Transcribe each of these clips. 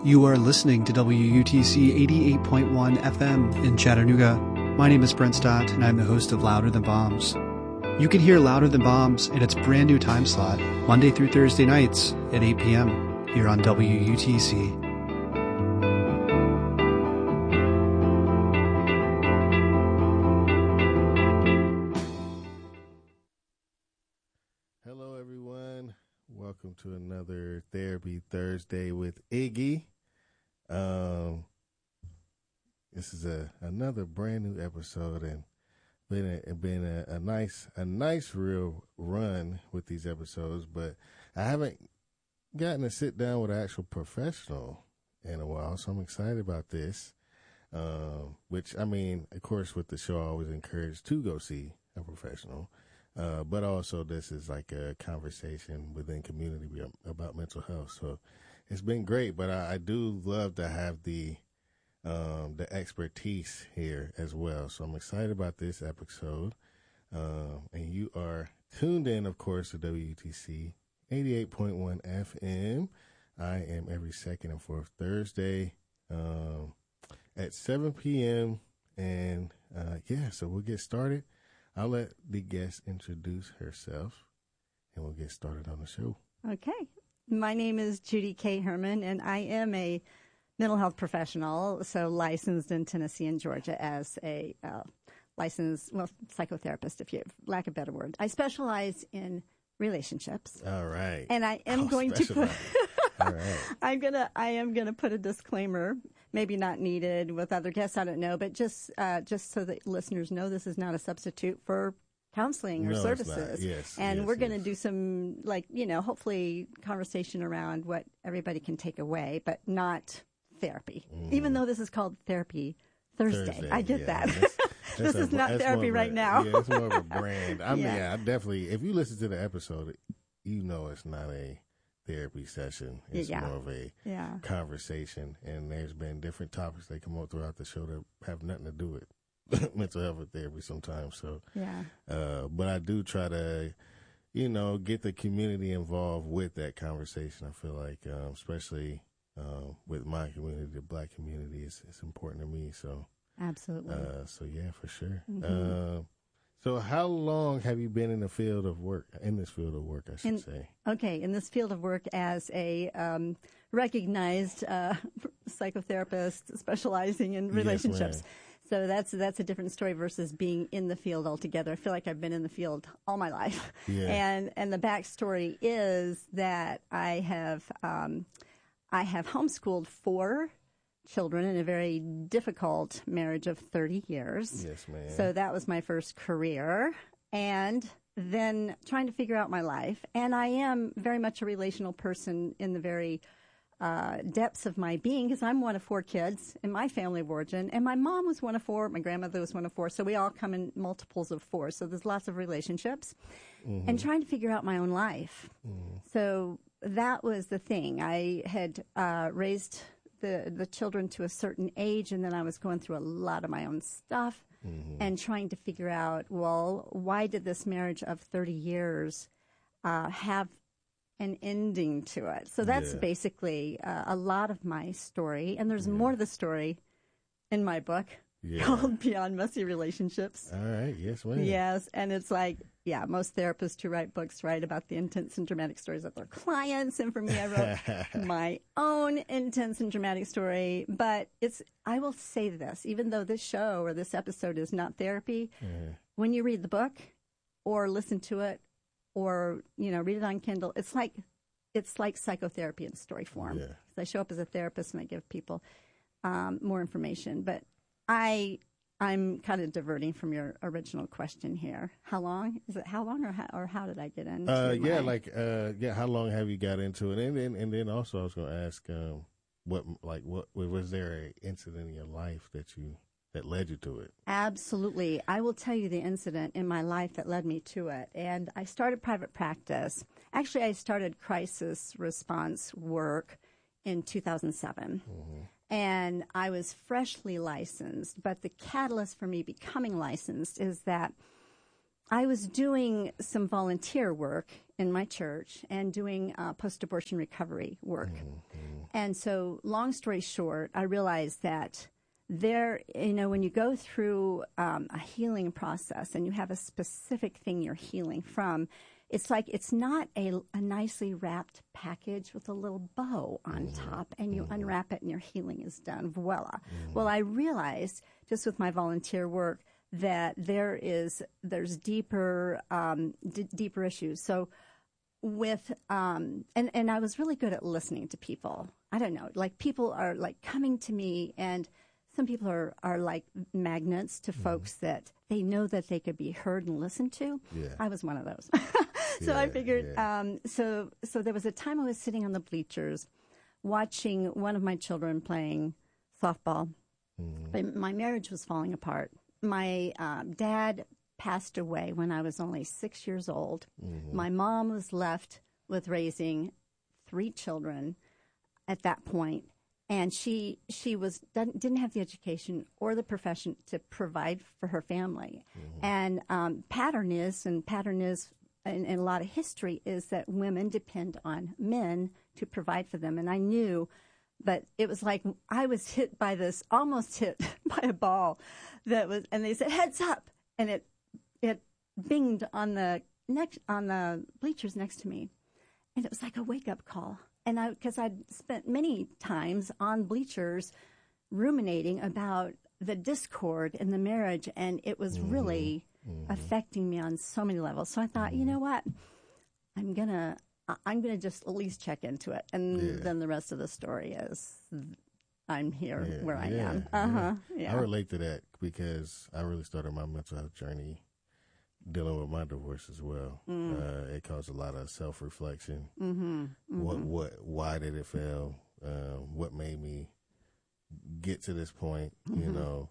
You are listening to WUTC 88.1 FM in Chattanooga. My name is Brent Stott, and I'm the host of Louder Than Bombs. You can hear Louder Than Bombs in its brand new time slot, Monday through Thursday nights at 8 p.m. here on WUTC. Hello, everyone. Welcome to another Therapy Thursday with Iggy. This is another brand new episode, and been a nice real run with these episodes, but I haven't gotten to sit down with an actual professional in a while, so I'm excited about this. Which, I mean, of course, with the show, I always encourage to go see a professional, but also this is like a conversation within community about mental health. So it's been great, but I do love to have the expertise here as well. So I'm excited about this episode. And you are tuned in, of course, to WUTC 88.1 FM. I am every second and fourth Thursday at 7 p.m. And so we'll get started. I'll let the guest introduce herself, and we'll get started on the show. Okay. My name is Judy K. Herman, and I am a mental health professional, so licensed in Tennessee and Georgia as a licensed, psychotherapist, if you lack a better word. I specialize in relationships. All right. And I am going to put All right. I am gonna put a disclaimer, maybe not needed with other guests, I don't know, but just so that listeners know, this is not a substitute for counseling or services. Yes, and we're going to do some, hopefully conversation around what everybody can take away, but not therapy. Even though this is called Therapy Thursday. I get that. This is not therapy right now. Yeah, it's more of a brand. I definitely, if you listen to the episode, you know it's not a therapy session. It's more of a conversation. And there's been different topics that come up throughout the show that have nothing to do with mental health or therapy sometimes. So, but I do try to, get the community involved with that conversation. I feel like, especially with my community, the Black community, it's important to me. So, absolutely. For sure. Mm-hmm. So how long have you been in the field of work, in this field of work, I should say? Okay, in this field of work as a recognized psychotherapist specializing in relationships. Yes, so that's a different story versus being in the field altogether. I feel like I've been in the field all my life. Yeah. And the backstory is that I have homeschooled 4 children in a very difficult marriage of 30 years. Yes, ma'am. So that was my first career. And then trying to figure out my life. And I am very much a relational person in the very depths of my being, because I'm one of 4 kids in my family of origin. And my mom was one of 4. My grandmother was one of 4. So we all come in multiples of 4. So there's lots of relationships. Mm-hmm. And trying to figure out my own life. Mm-hmm. So that was the thing. I had raised the children to a certain age, and then I was going through a lot of my own stuff and trying to figure out, well, why did this marriage of 30 years have an ending to it? So that's basically a lot of my story, and there's more to the story in my book called Beyond Messy Relationships. All right, yes, ma'am. Yes, and it's like, most therapists who write books write about the intense and dramatic stories of their clients. And for me, I wrote my own intense and dramatic story. But I will say this, even though this show or this episode is not therapy, when you read the book or listen to it or, read it on Kindle, it's like psychotherapy in story form. Yeah. I show up as a therapist and I give people more information. But I'm kind of diverting from your original question here. How long? Is it how long or how did I get in? How long have you got into it? And then also I was going to ask, what was there an incident in your life that led you to it? Absolutely. I will tell you the incident in my life that led me to it. And I started private practice. Actually, I started crisis response work in 2007. Mm-hmm. And I was freshly licensed, but the catalyst for me becoming licensed is that I was doing some volunteer work in my church and doing post-abortion recovery work. And so, long story short, I realized that when you go through a healing process and you have a specific thing you're healing from, it's like it's not a nicely wrapped package with a little bow on top, and you unwrap it and your healing is done. Voila. Well, I realized just with my volunteer work that there's deeper deeper issues. So with and I was really good at listening to people. I don't know, like people are like coming to me, and some people are like magnets to folks that they know that they could be heard and listened to. Yeah. I was one of those. So I figured, so there was a time I was sitting on the bleachers watching one of my children playing softball. My marriage was falling apart. My dad passed away when I was only 6 years old. My mom was left with raising 3 children at that point. And she didn't have the education or the profession to provide for her family. And pattern is in a lot of history is that women depend on men to provide for them. And I knew, but it was like I was almost hit by a ball and they said, heads up. And it binged on the bleachers next to me. And it was like a wake up call. And because I'd spent many times on bleachers ruminating about the discord in the marriage, and it was really affecting me on so many levels. So I thought, you know what, I'm gonna just at least check into it, and then the rest of the story is I'm here where I am. I relate to that because I really started my mental health journey dealing with my divorce as well. It caused a lot of self-reflection. Why did it fail? What made me get to this point? You know,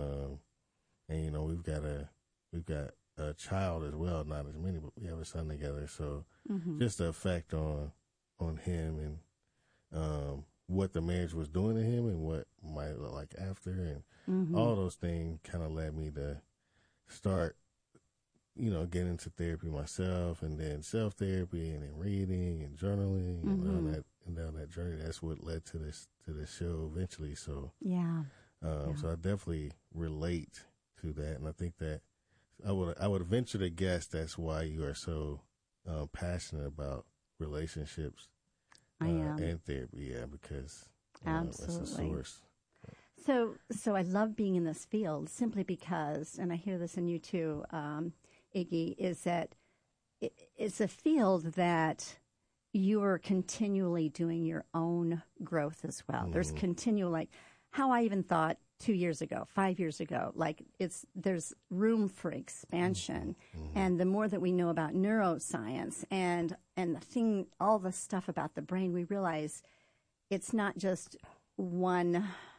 and you know we've got a child as well, not as many, but we have a son together. So just the effect on him and what the marriage was doing to him and what might look like after, and all those things kind of led me to start, you know, get into therapy myself, and then self-therapy, and then reading and journaling, and down that journey. That's what led to this show eventually. So so I definitely relate to that, and I think that I would venture to guess that's why you are so passionate about relationships and therapy. Because absolutely, it's a source. So I love being in this field simply because, and I hear this in you too, Iggy, is that it's a field that you are continually doing your own growth as well. There's continual, like how I even thought 2 years ago, 5 years ago, like there's room for expansion. And the more that we know about neuroscience and all the stuff about the brain, we realize it's not just one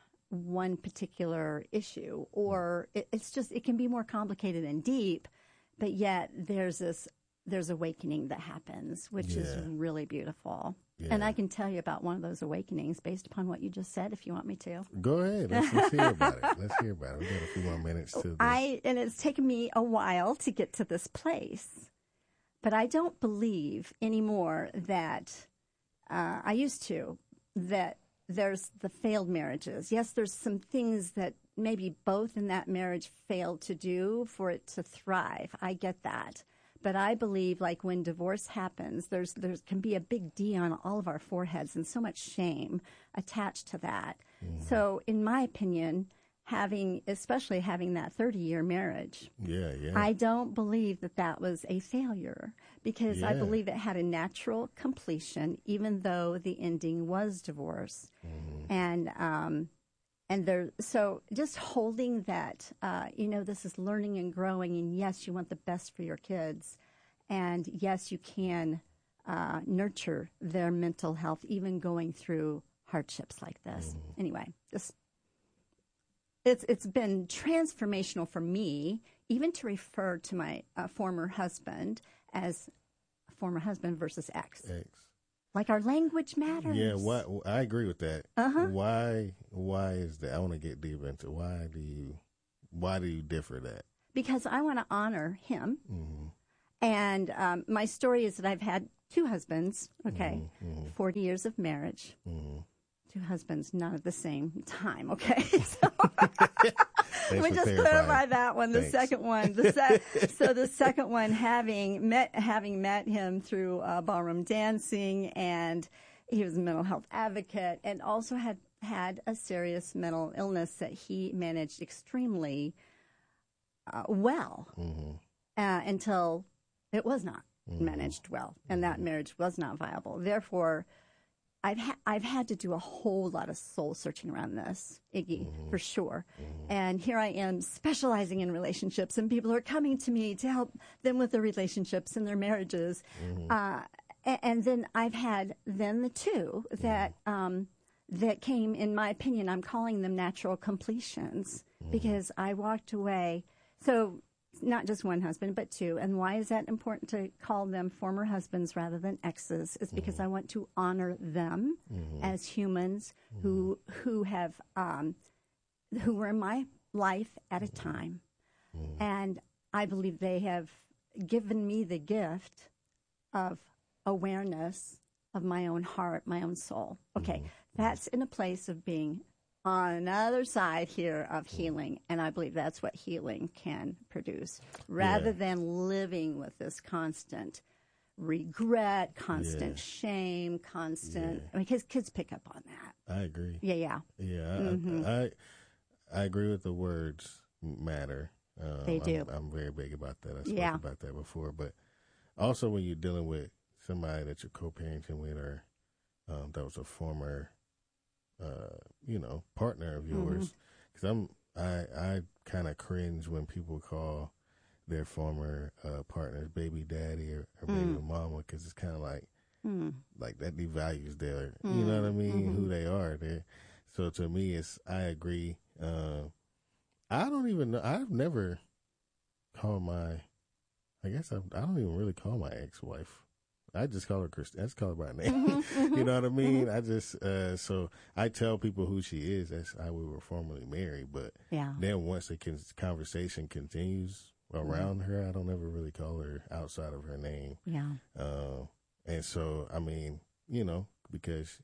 particular issue, or it can be more complicated and deep, but yet there's awakening that happens, which is really beautiful. And I can tell you about one of those awakenings based upon what you just said, if you want me to. Go ahead. Let's hear about it. Let's hear about it. We got a few more minutes to this. And it's taken me a while to get to this place, but I don't believe anymore that I used to, that there's the failed marriages. Yes, there's some things that maybe both in that marriage failed to do for it to thrive. I get that. But I believe, like, when divorce happens, there can be a big D on all of our foreheads and so much shame attached to that. So in my opinion, especially having that 30-year marriage, I don't believe that was a failure, because I believe it had a natural completion, even though the ending was divorce. So just holding that, this is learning and growing, and yes, you want the best for your kids, and yes, you can nurture their mental health, even going through hardships like this. Anyway, it's been transformational for me, even to refer to my former husband as former husband versus ex. Like, our language matters. Yeah, I agree with that. Why is that? I want to get deeper into why do you differ that? because I want to honor him. And my story is that I've had 2 husbands, 40 years of marriage. 2 husbands, not at the same time, okay? So let me just clarify that one. The second one, so the second one, having met him through ballroom dancing, and he was a mental health advocate, and also had a serious mental illness that he managed extremely well until it was not managed well, and that marriage was not viable. Therefore, I've had to do a whole lot of soul searching around this, Iggy, for sure. And here I am specializing in relationships, and people are coming to me to help them with their relationships and their marriages. And then I've had the 2 that that came, in my opinion, I'm calling them natural completions, because I walked away. So not just one husband, but 2. And why is that important to call them former husbands rather than exes? Is because I want to honor them as humans who have who were in my life at a time, and I believe they have given me the gift of awareness of my own heart, my own soul. Okay, that's in a place of being on another side here of healing, and I believe that's what healing can produce, rather than living with this constant regret, constant shame, constant. I mean, kids pick up on that. I agree. Yeah. I agree with the words matter. They do. I'm very big about that. I spoke about that before, but also when you're dealing with somebody that you're co-parenting with, or that was a former partner of yours, because I kind of cringe when people call their former partners baby daddy or baby mama, because it's kind of like that devalues their, you know what I mean, who they are. So to me, I agree. I don't even know. I've never called I don't even really call my ex-wife. I just call her Christine. I just call her by name. You know what I mean? I just, so I tell people who she is. That's how we were formerly married. But then once the conversation continues around her, I don't ever really call her outside of her name. Yeah. And so, I mean, because,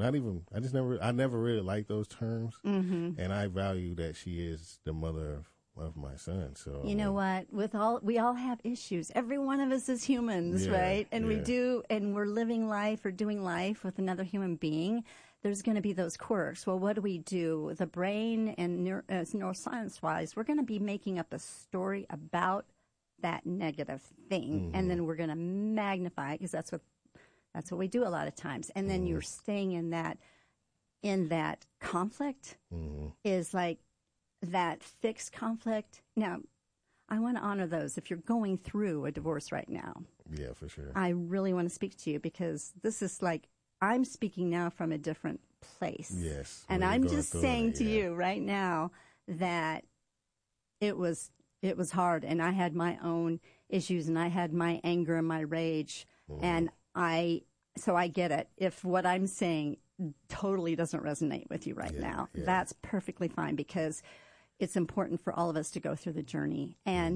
I never really liked those terms. And I value that she is the mother of my son. So you know what? We all have issues. Every one of us is humans, right? And we do, and we're living life or doing life with another human being. There's going to be those quirks. Well, what do? The brain and neuroscience-wise, we're going to be making up a story about that negative thing, and then we're going to magnify it, because that's what we do a lot of times. And then you're staying in that conflict is like that fixed conflict. Now, I want to honor those. If you're going through a divorce right now, yeah, for sure, I really want to speak to you, because this is like, I'm speaking now from a different place. Yes. And I'm just saying to you right now that it was hard, and I had my own issues, and I had my anger and my rage, and so I get it. If what I'm saying totally doesn't resonate with you right now, that's perfectly fine, because it's important for all of us to go through the journey and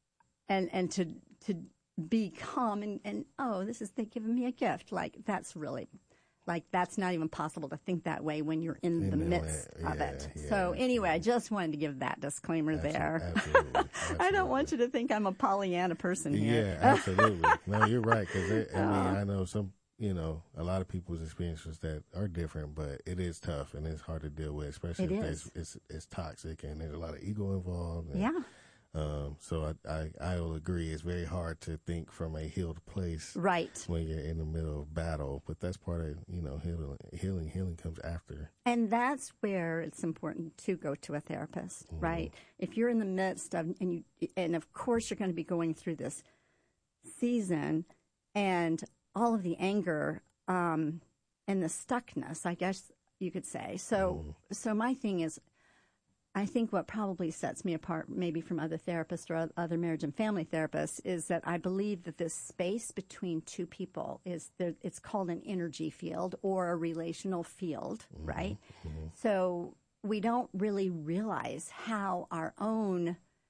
to be calm and they're giving me a gift. Like, that's really, that's not even possible to think that way when you're in the midst of it. So anyway, I just wanted to give that disclaimer there. Absolutely. I don't want you to think I'm a Pollyanna person here. Yeah, absolutely. No, you're right. Because I know a lot of people's experiences that are different, but it is tough and it's hard to deal with, especially if it's toxic and there's a lot of ego involved. And, so I will agree. It's very hard to think from a healed place, right, when you're in the middle of battle. But that's part of healing. Healing comes after, and that's where it's important to go to a therapist, right? If you're in the midst of and of course you're going to be going through this season and all of the anger and the stuckness, I guess you could say. So my thing is, I think what probably sets me apart maybe from other therapists or other marriage and family therapists is that I believe that this space between two people it's called an energy field or a relational field, right? So we don't really realize how our own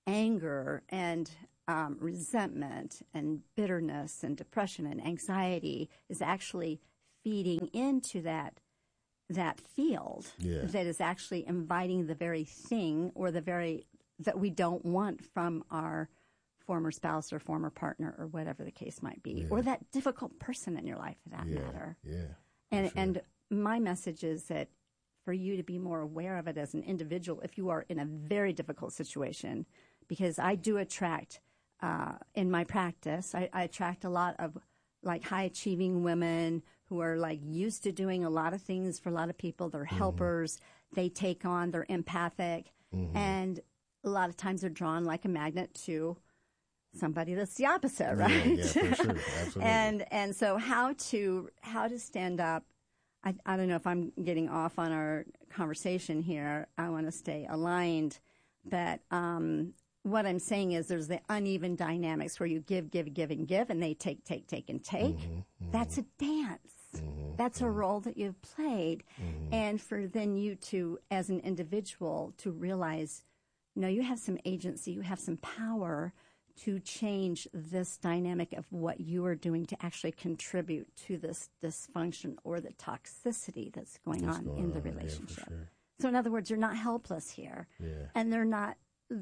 anger and resentment and bitterness and depression and anxiety is actually feeding into that field that is actually inviting the very thing or the very that we don't want from our former spouse or former partner or whatever the case might be, or that difficult person in your life for that matter. And my message is that for you to be more aware of it as an individual if you are in a very difficult situation, because I do attract, in my practice, I attract a lot of like high-achieving women who are like used to doing a lot of things for a lot of people. They're helpers. They take on, they're empathic. And a lot of times they're drawn like a magnet to somebody that's the opposite, right? Yeah, for sure. Absolutely. And so how to stand up. I don't know if I'm getting off on our conversation here. I want to stay aligned, but what I'm saying is there's the uneven dynamics where you give, and give, and they take, and take. That's a dance. That's a role that you've played. And for then you to, as an individual, to realize, no, you have some agency, you have some power to change this dynamic of what you are doing to actually contribute to this dysfunction or the toxicity that's going on in the relationship. Yeah, sure. So in other words, you're not helpless here. And they're not,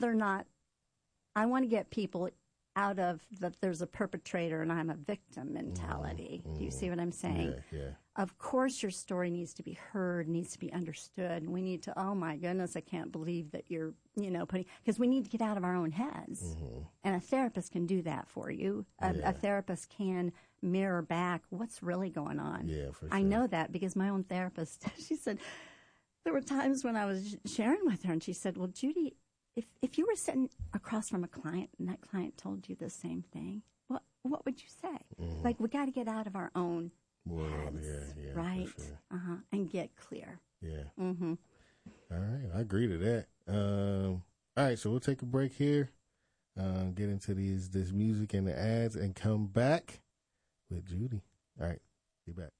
I want to get people out of that there's a perpetrator and I'm a victim mentality. Do you see what I'm saying? Yeah. Of course your story needs to be heard, needs to be understood. And we need to, oh my goodness, I can't believe that you're, putting, because we need to get out of our own heads. And a therapist can do that for you. A therapist can mirror back what's really going on. Yeah, for sure. I know that because my own therapist, she said, there were times when I was sharing with her and she said, well, Judy, if you were sitting across from a client and that client told you the same thing, what would you say? Like, we got to get out of our own heads, right? Sure. And get clear. Yeah. All right, I agree to that. All right, so we'll take a break here, get into this music and the ads, and come back with Judy. All right, be back.